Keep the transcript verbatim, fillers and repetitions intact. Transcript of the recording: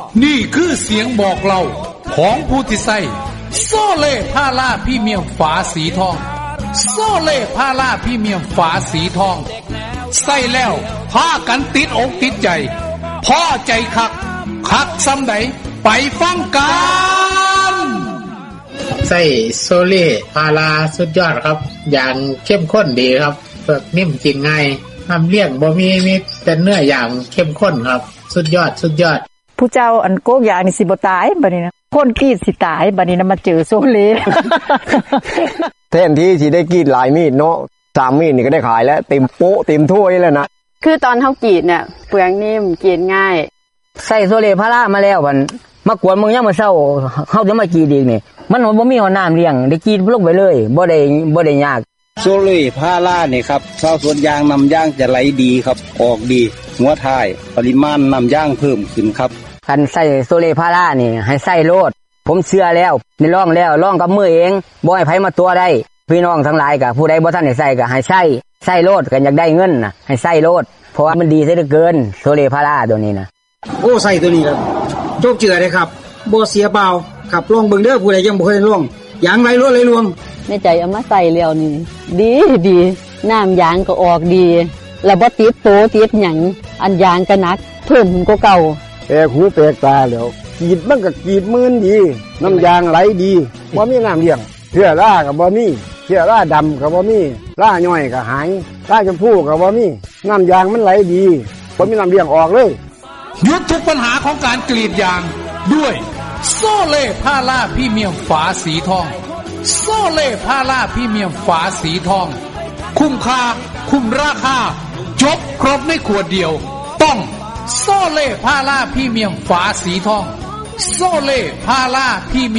นี่คือเสียงบอกเล่าของผู้ที่ใส่โซเล่พาราพรีเมียมฝาสีทองโซเล่พาราพรีเมียมฝาสีทองใส่แล้วพากันติดอกติดใจพอใจคักคักซ้ำใดไปฟังกันใส่โซเล่พาราสุดยอดครับอย่างเข้มข้นดีครับเปิกนิ่มกินง่ายทำเลี้ยงบ่มีมีแต่เนื้ออย่างเข้มข้นครับสุดยอดสุดยอดผู้เจ้าอันโกกยานี่สิบ่ตายบัดนี้นะคนกรีดสิตายบัดนี้นะมาเจอโซเล่แทนที่สิได้กรีดหลายมีดเนาะสามมีดนี่ก็ได้ขายแล้วเต็มโป๊ะเต็มถ้วยแล้วนะคือตอนเฮากรีดเนี่ยเปลือกนิ่มกรีดง่ายใส่โซเล่พารามาแล้วบัดมากวนมึงยังมาเช้าเฮาจะมากรีดอีกนี่มันบ่มีหัวน้ำเลี้ยงได้กรีดลงไปเลยบ่ได้บ่ได้ยากโซเล่พาราเนี่ยครับชาวสวนยางนำยางจะไหลดีครับออกดีหัวท้ายปริมาณนำยางเพิ่มขึ้นครับคันใส่โซเล่พารานี่ให้ใส่โลดผมเชื่อแล้วได้ลองแล้วลองกับมือเองบ่ให้ไผมาตัวได้พี่น้องทั้งหลายก็ผู้ใดบ่ทันได้ใส่ก็ให้ใส่ใส่โลดกันอยากได้เงินน่ะให้ใส่โลดเพราะว่ามันดีซะเหลือเกินโซเล่พาราตัวนี้นะโอ้ใส่ตัวนี้ครับโจกเจือเลยครับบ่เสียเปล่าขับลองเบิ่งเด้อผู้ใดยังบ่เคยลองยางไหลรวดไหลรวมในใจเอามาใส่แล้วนี่ดีดีน้ำยางก็ออกดีแล้วบ่ติดโตติดหยังอันยางก็หนักเพิ่มกว่าเก่าแปลกหูแปลกตาแล้วกรีดมันก็กรีดมื่นดีน้ำยางไหลดีบ่มีน้ำเลี้ยงเชื้อราก็บ่มีเชื้อราดำก็บ่มีราย่อยก็หายราชมพูก็บ่มีน้ำยางมันไหลดีบ่มีน้ำเลี้ยงออกเลยหยุดทุกปัญหาของการกรีดยางด้วยโซเล่พาราพรีเมียมฝาสีทองโซเล่พาราพรีเมียมฝาสีทองคุ้มค่าคุ้มราคาจบครบในขวดเดียวต้องโซเล่พาราพรีเมียมฝาสีทองโซเล่พาราพรีเมียม